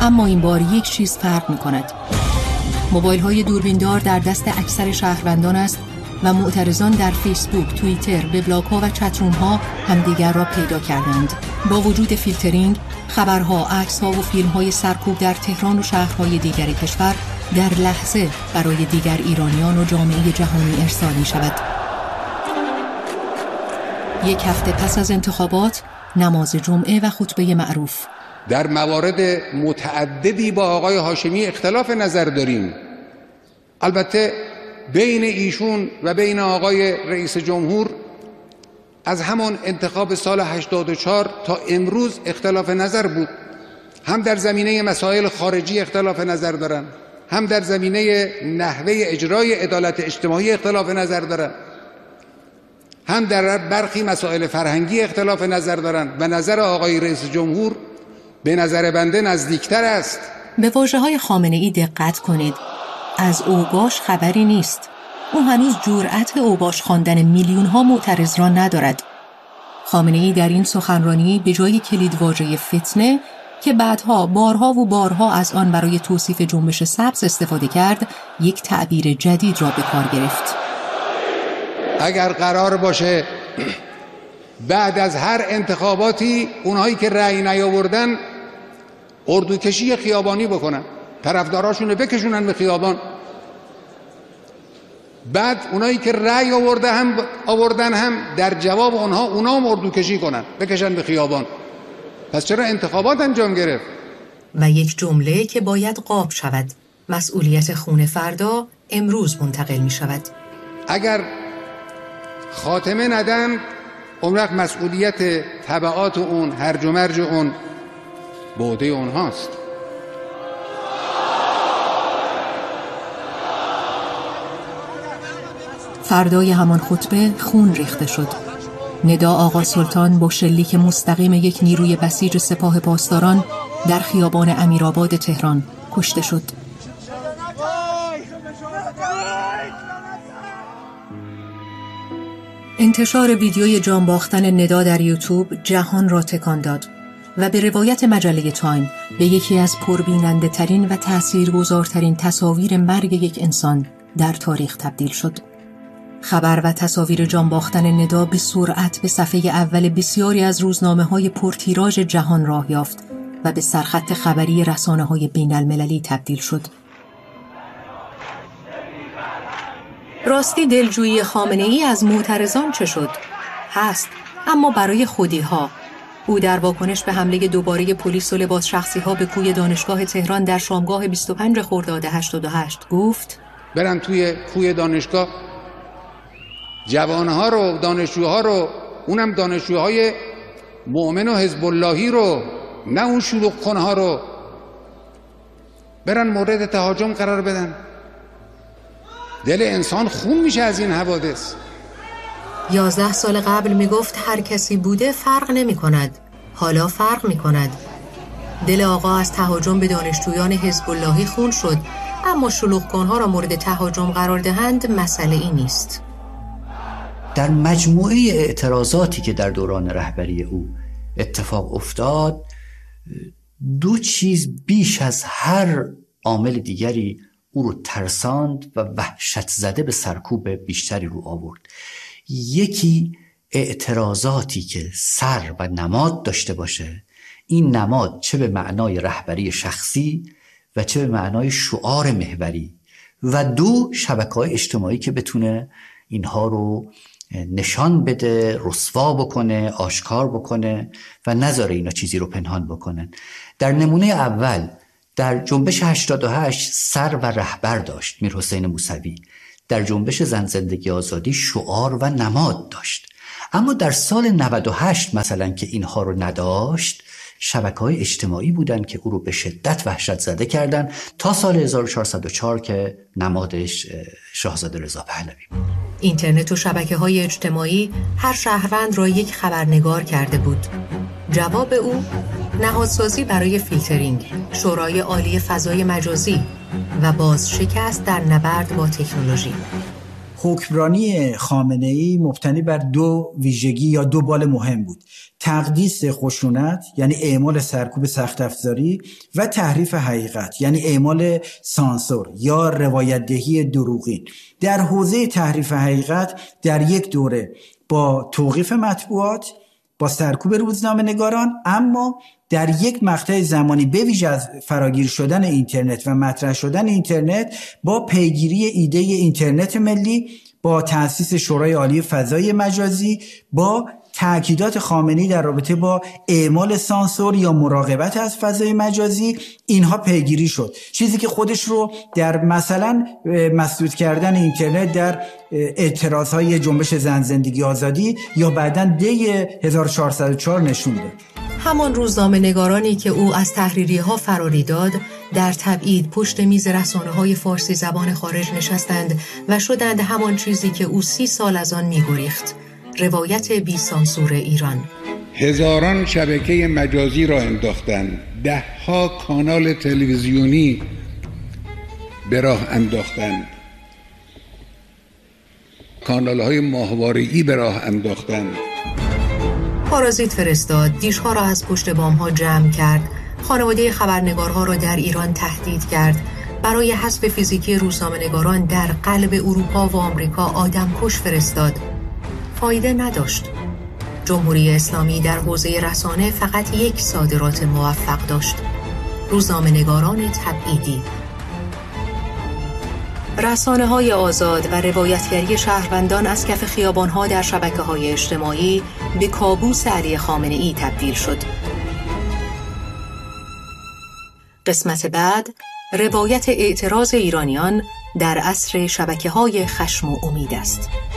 اما این بار یک چیز فرق می‌کند. موبایل‌های دوربیندار در دست اکثر شهروندان است و معترضان در فیسبوک، توییتر، وبلاگ‌ها و چتروم‌ها همدیگر را پیدا کردند. با وجود فیلترینگ، خبرها، عکس‌ها و فیلم‌های سرکوب در تهران و شهرهای دیگر کشور در لحظه برای دیگر ایرانیان و جامعه جهانی ارسال می‌شود. یک هفته پس از انتخابات، نماز جمعه و خطبه معروف. در موارد متعددی با آقای هاشمی اختلاف نظر داریم. البته بین ایشون و بین آقای رئیس جمهور از همان انتخاب سال 84 تا امروز اختلاف نظر بود. هم در زمینه مسائل خارجی اختلاف نظر دارن، هم در زمینه نحوه اجرای عدالت اجتماعی اختلاف نظر دارن، هم در برخی مسائل فرهنگی اختلاف نظر دارن و نظر آقای رئیس جمهور به نظر بنده نزدیکتر است. به واژه‌های خامنه‌ای دقت کنید. از اوباش خبری نیست. او هنوز جرأت اوباش خواندن میلیون‌ها معترض را ندارد. خامنه‌ای در این سخنرانی به جای کلیدواژه فتنه که بعدها بارها از آن برای توصیف جنبش سبز استفاده کرد، یک تعبیر جدید را به کار گرفت. اگر قرار باشه بعد از هر انتخاباتی اونهایی که رأی نیاوردن اردوکشی خیابانی بکنن، طرفداراشون رو بکشونن به خیابان، بعد اونایی که رأی آوردن هم در جواب اونها هم اردوکشی کنن، بکشن به خیابان. پس چرا انتخابات انجام گرفت؟ و یک جمله که باید قاب شود: مسئولیت خون فردا امروز منتقل می شود. اگر خاتمه ندن، اون وقت مسئولیت تبعات اون، هرج و مرج اون به عهده اونهاست. فردای همان خطبه خون ریخته شد. ندا آقا سلطان با شلیک مستقیم یک نیروی بسیج سپاه پاسداران در خیابان امیرآباد تهران کشته شد. انتشار ویدیوی جان باختن ندا در یوتیوب جهان را تکان داد و به روایت مجله تایم به یکی از پربیننده ترین و تاثیرگذارترین تصاویر مرگ یک انسان در تاریخ تبدیل شد. خبر و تصاویر جان باختن ندا به سرعت به صفحه اول بسیاری از روزنامه‌های پرتیراژ جهان راه یافت و به سرخط خبری رسانه‌های بین‌المللی تبدیل شد. راستی دلجویی خامنه‌ای از معترضان چه شد؟ هست، اما برای خودی‌ها. او در واکنش به حمله دوباره پلیس و لباس شخصی‌ها به کوی دانشگاه تهران در شامگاه 25 خرداد 88 گفت: برن توی کوی دانشگاه جوانها رو، دانشجوها رو، اونم دانشجوهای مؤمن و حزب اللهی رو، نه اون شلوغ کنها رو، برن مورد تهاجم قرار بدن. دل انسان خون میشه از این حوادث. 11 سال قبل میگفت هر کسی بوده فرق نمی کند. حالا فرق می کند. دل آقا از تهاجم به دانشجویان حزب اللهی خون شد، اما شلوغ کنها را مورد تهاجم قرار دهند مسئله ای نیست. در مجموعه اعتراضاتی که در دوران رهبری او اتفاق افتاد، دو چیز بیش از هر عامل دیگری او رو ترساند و وحشت زده به سرکوب بیشتری رو آورد. یکی اعتراضاتی که سر و نماد داشته باشه، این نماد چه به معنای رهبری شخصی و چه به معنای شعار محوری، و دو شبکه‌های اجتماعی که بتونه اینها رو نشان بده، رسوا بکنه، آشکار بکنه و نذاره اینا چیزی رو پنهان بکنن. در نمونه اول در جنبش 88 سر و رهبر داشت میرحسین موسوی، در جنبش زن زندگی آزادی شعار و نماد داشت. اما در سال 98 مثلا که اینها رو نداشت، شبکه‌های اجتماعی بودن که او رو به شدت وحشت زده کردن، تا سال 1404 که نمادش شاهزاده رضا پهلوی بود. اینترنت و شبکه‌های اجتماعی هر شهروند را یک خبرنگار کرده بود. جواب او نهادسازی برای فیلترینگ، شورای عالی فضای مجازی و باز شکست در نبرد با تکنولوژی. حکمرانی خامنه‌ای مبتنی بر دو ویژگی یا دو بال مهم بود: تقدیس خشونت یعنی اعمال سرکوب سخت افزاری و تحریف حقیقت یعنی اعمال سانسور یا روایت دهی دروغین. در حوزه تحریف حقیقت در یک دوره با توقیف مطبوعات، با سرکوب روزنامه‌نگاران، اما در یک مقطع زمانی به ویژه از فراگیر شدن اینترنت و مطرح شدن اینترنت با پیگیری ایده اینترنت ملی، با تأسیس شورای عالی فضای مجازی، با تأکیدات خامنه‌ای در رابطه با اعمال سانسور یا مراقبت از فضای مجازی، اینها پیگیری شد. چیزی که خودش رو در مثلا مسدود کردن اینترنت در اعتراضهای جنبش زن زندگی آزادی یا بعداً دی 1404 نشون داد. همان روزنامه‌نگارانی که او از تحریریه‌ها فراری داد در تبعید پشت میز رسانه‌های فارسی زبان خارج نشستند و شدند همان چیزی که او 30 سال از آن می‌گریخت: روایت بی سانسور ایران. هزاران شبکه مجازی را انداختند، 10ها کانال تلویزیونی به راه انداختند، کانال‌های ماهواره‌ای به راه انداختند. پارازیت فرستاد، دیش‌ها را از پشت بام‌ها جمع کرد، خانواده خبرنگارها را در ایران تهدید کرد، برای حذف فیزیکی روزنامه‌نگاران در قلب اروپا و آمریکا آدمکش فرستاد. فایده نداشت. جمهوری اسلامی در حوزه رسانه فقط یک صادرات موفق داشت: روزنامه‌نگاران تبعیدی. رسانه‌های آزاد و روایتگری شهروندان از کف خیابان‌ها در شبکه‌های اجتماعی به کابوس علی خامنه‌ای تبدیل شد. قسمت بعد، روایت اعتراض ایرانیان در عصر شبکه‌های خشم و امید است.